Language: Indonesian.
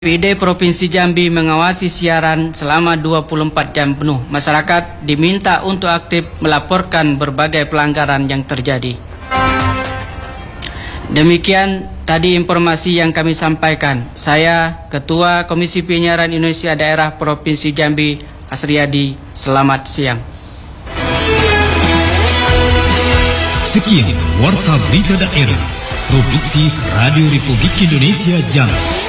PID Provinsi Jambi mengawasi siaran selama 24 jam penuh. Masyarakat diminta untuk aktif melaporkan berbagai pelanggaran yang terjadi. Demikian tadi informasi yang kami sampaikan. Saya, Ketua Komisi Penyiaran Indonesia Daerah Provinsi Jambi, Asriyadi. Selamat siang. Sekian Warta Berita Daerah, Produksi Radio Republik Indonesia Jambi.